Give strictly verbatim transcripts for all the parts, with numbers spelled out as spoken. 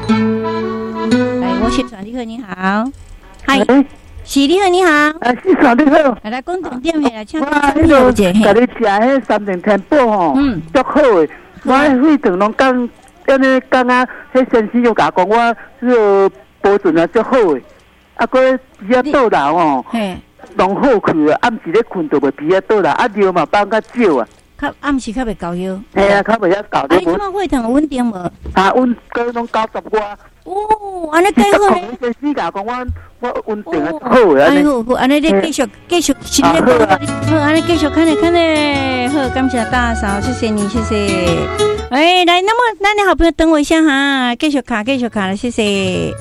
哎，我宣传你好，你好，嗨，是你好，你好， 啊，是传你好， 来来，讲重点嘿，来，请我你迄个者甲你食迄三重天宝吼， 嗯， 足好诶。我迄阵拢讲，安尼讲啊，迄先生就甲讲我迄个保存啊足好诶，啊，佫鼻仔倒流吼， 嘿， 拢好去啊，暗时咧困就袂鼻仔倒流，啊，尿嘛放较少啊。 较暗时较袂高腰， 嘿啊，较袂遐搞啊，你即马血糖有稳定无？ 啊，阮哥拢九十外。 哦，安尼介好咧。 先生甲讲我我稳定啊，好诶，安尼。 好好，安尼你继续继续新的报告，好，安尼继续看咧看咧，好，感谢大嫂，谢谢你，谢谢。哎，来，那么那你好朋友等我一下哈，继续卡继续卡了，谢谢。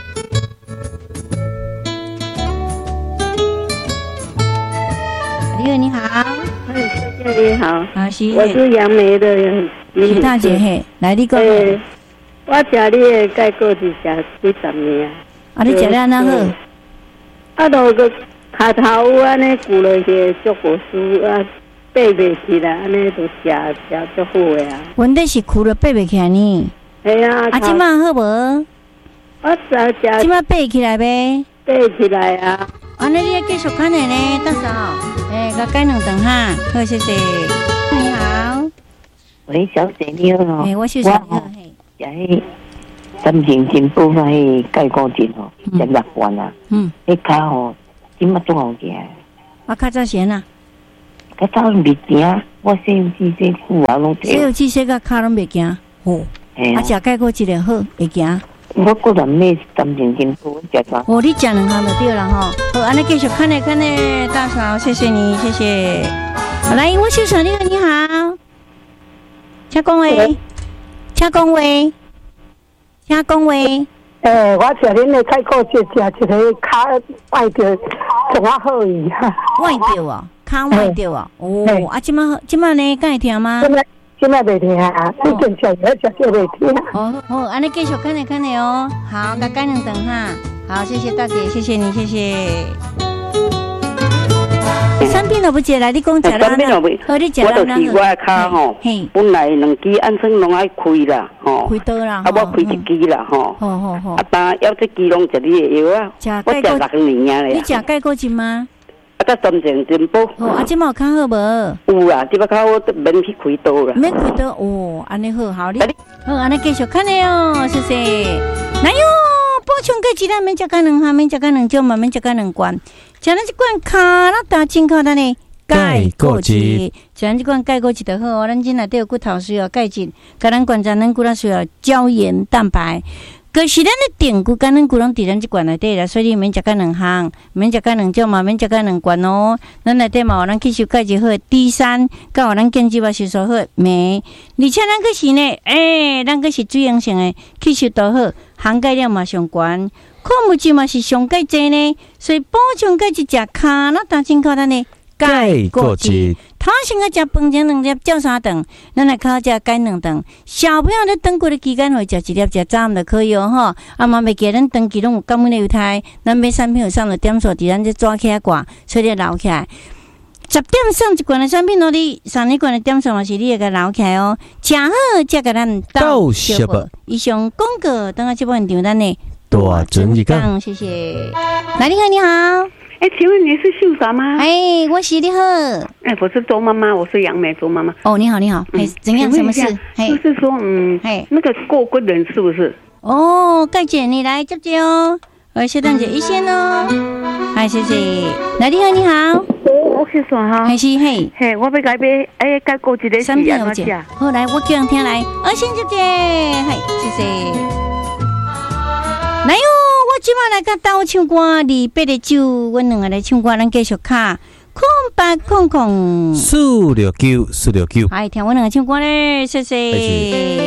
李友你好， 哎，谢谢你好， 啊是， 我是杨梅的徐大姐嘿，来你讲。 诶，我食你的钙果是食几十年啊。 啊，你食了安那好？ 啊，落个骹头有安尼鼓落去，足无输啊，爬袂起来，安尼就食食足好诶啊。 问题是哭了爬袂起来呢。 系啊。 啊，即马好无？ 我食食。 即马爬起来呗？ 爬起来啊。 安尼你要继续看的呢，大嫂。诶，甲改两顿哈，好，谢谢。你好。 喂，小姐你好。 诶，我是小姐。嘿。 食迄三重金宝发迄钙固醇吼，食六罐啊。嗯。迄骹吼，即马总好行。 我较早先啊。 较早袂行，我洗有机洗久啊，拢。 洗有机洗甲骹拢袂行。哦。啊，食钙固醇好，会行。 我个人买三重金宝，食啥？ 哦，你食两项就对了吼。好，安尼继续看咧看咧，大嫂，谢谢你，谢谢。好，来，我秀嫂，你好，你好，请讲话，请讲话，请讲话。 诶，我食恁的钙固醇，食一个骹歪着，仲啊好伊哈。 歪着哦，骹歪着哦。哦，啊，即马即马呢，敢会听吗？ 现在袂听啊，你正常要食就袂听。 哦，好，安尼继续看咧看咧哦。好，甲改两顿哈。好，谢谢大姐，谢谢你，谢谢。产品都不接来，你讲食啦？ 产品都不， 好，你食啦？我就是我的骹吼，本来两支按算拢爱开啦，吼。 开刀啦？ 啊，我开一支啦，吼。 好好好。 啊，但要这支拢食你的药啊。我食六年啊咧。 你食钙固醇吗？ 啊，甲三重金宝。 哦，啊，即马有较好无？ 有啦，即马较好，免去开刀啦。 免开刀哦，安尼好，好你。好，安尼继续看咧哦，谢谢。哪有补充钙质咱免食甲两项，免食甲两种嘛，免食甲两罐。食咱即罐卡拉达进口咱的钙固质，食咱即罐钙固质就好哦。咱即内底有骨头需要钙质，甲咱关节咱骨头需要胶原蛋白。可是咱的定骨甲咱骨拢伫咱即罐内底啦，所以免食甲两项，免食甲两种嘛，免食甲两罐哦。咱内底嘛有咱吸收钙质好 D 三，甲有咱建基肉吸收好镁，而且咱个是呢，诶、欸，咱个是水溶性的，吸收都好，含钙量嘛上悬，矿物质嘛是上钙济呢，所以补充钙质食卡那当进口咱的钙固质。通常个食饭前两粒，照三顿，咱来靠食钙两顿。小朋友咧长骨的期间，会食一粒，食早暗就可以哦吼。啊嘛袂记咱长期拢有感染的犹太，咱买产品有上了点数，伫咱这抓起来挂，所以留起来。十点送一罐的产品，你上一罐的点数嘛是你会甲留起来哦。食好才甲咱到小宝。以上广告，等下这部现场咱呢大整一讲， 谢谢。来，你好，你好。 哎，请问你是秀嫂吗？ 哎，我是你好。 哎，我是周妈妈，我是杨梅周妈妈。 哦，你好，你好。哎、嗯，怎样？什么事？ 就是说，嗯，哎，那个过骨人是不是？ 哦，盖姐，你来接接哦。我谢蛋姐一线哦。哎，谢谢。来，你好，你好。 我去算哈。 还是嘿。 嘿，我要改买，哎，改过一个产品有姐。好，来，我叫人听来。二线姐姐，嘿，谢谢。来哟。我即马来甲斗唱歌，二八的酒，阮两个来唱歌，咱继续卡空八空空四六九四六九， 哎，听阮两个唱歌咧，谢谢。